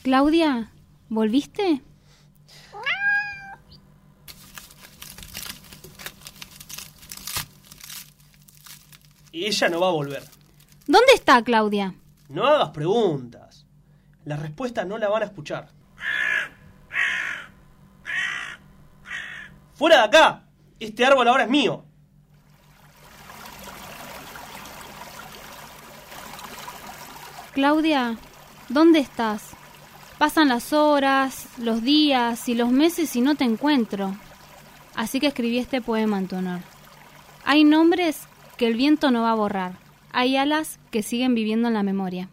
Claudia, ¿volviste? Ella no va a volver. ¿Dónde está Claudia? No hagas preguntas. La respuesta no la van a escuchar. ¡Fuera de acá! Este árbol ahora es mío. Claudia, ¿dónde estás? Pasan las horas, los días y los meses y no te encuentro. Así que escribí este poema en tu honor. Hay nombres que el viento no va a borrar. Hay alas que siguen viviendo en la memoria.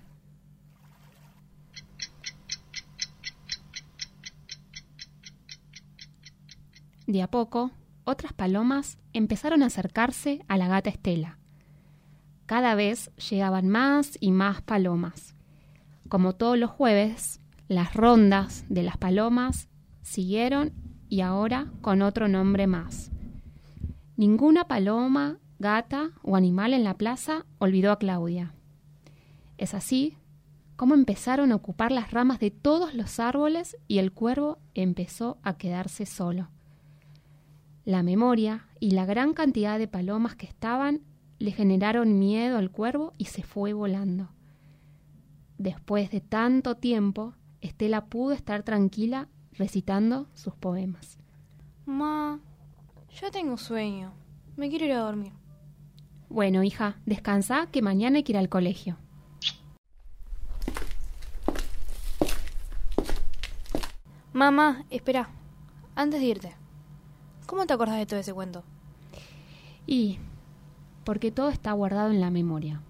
De a poco, otras palomas empezaron a acercarse a la gata Estela. Cada vez llegaban más y más palomas. Como todos los jueves, las rondas de las palomas siguieron y ahora con otro nombre más. Ninguna paloma, gata o animal en la plaza olvidó a Claudia. Es así como empezaron a ocupar las ramas de todos los árboles y el cuervo empezó a quedarse solo. La memoria y la gran cantidad de palomas que estaban le generaron miedo al cuervo y se fue volando. Después de tanto tiempo, Estela pudo estar tranquila recitando sus poemas. Ma, ya tengo sueño. Me quiero ir a dormir. Bueno, hija, descansa que mañana hay que ir al colegio. Mamá, espera. Antes de irte, ¿cómo te acordás de todo ese cuento? Y porque todo está guardado en la memoria.